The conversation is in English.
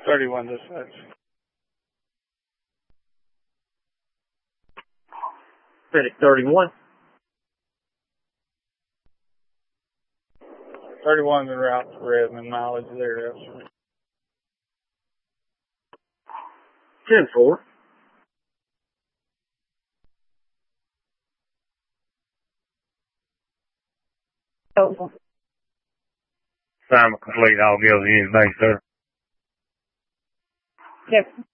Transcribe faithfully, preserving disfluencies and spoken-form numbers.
thirty-one dispatch. Medic thirty-one. thirty-one's en route to Redmond, mileage there. ten four. Oh. Assignment complete. I'll give the unit base, sir. Yes.